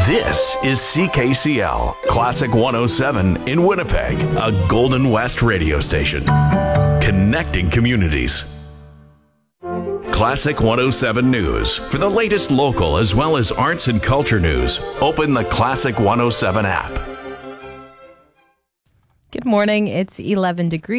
This is CKCL, Classic 107 in Winnipeg, a Golden West radio station. Connecting communities. Classic 107 News. For the latest local as well as arts and culture news, open the Classic 107 app. Good morning. It's 11 degrees.